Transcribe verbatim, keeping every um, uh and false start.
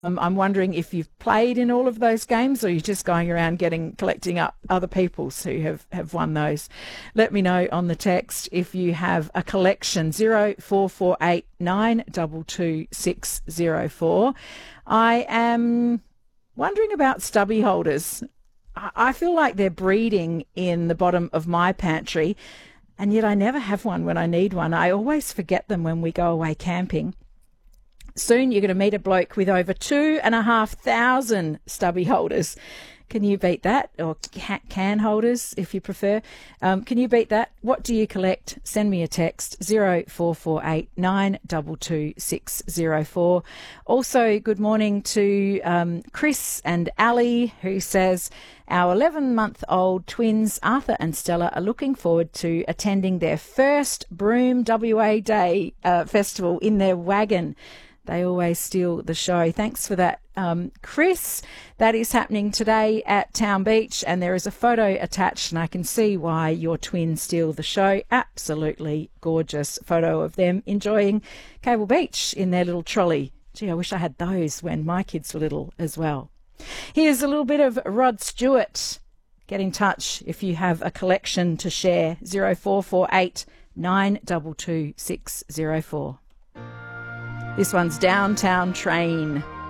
Um, I'm wondering if you've played in all of those games, or you're just going around getting collecting up other people's who have, have won those. Let me know on the text if you have a collection. zero four four eight nine two two six zero four. I am wondering about stubby holders. I, I feel like they're breeding in the bottom of my pantry, and yet I never have one when I need one. I always forget them when we go away camping. Soon you're going to meet a bloke with over two and a half thousand stubby holders. Can you beat that? Or can holders, if you prefer. Um, can you beat that? What do you collect? Send me a text, zero four four eight nine two two six zero four. Also, good morning to um, Chris and Ali, who says, our eleven-month-old twins, Arthur and Stella, are looking forward to attending their first Broome W A Day uh, festival in their wagon. They always steal the show. Thanks for that, um, Chris. That is happening today at Town Beach, and there is a photo attached, and I can see why your twins steal the show. Absolutely gorgeous photo of them enjoying Cable Beach in their little trolley. Gee, I wish I had those when my kids were little as well. Here's a little bit of Rod Stewart. Get in touch if you have a collection to share. zero four four eight nine two two six zero four. This one's Downtown Train.